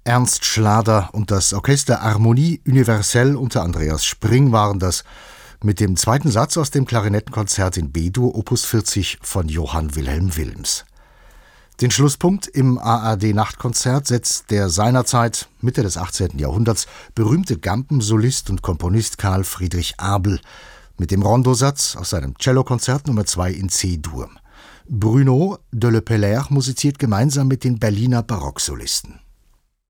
Ernst Schlader und das Orchester Harmonie Universelle unter Andreas Spring waren das, mit dem zweiten Satz aus dem Klarinettenkonzert in B-Dur Opus 40 von Johann Wilhelm Wilms. Den Schlusspunkt im ARD-Nachtkonzert setzt der seinerzeit, Mitte des 18. Jahrhunderts, berühmte Gampensolist und Komponist Karl Friedrich Abel mit dem Rondosatz aus seinem Cellokonzert Nummer 2 in C-Dur. Bruno de Le Pellaire musiziert gemeinsam mit den Berliner Barocksolisten.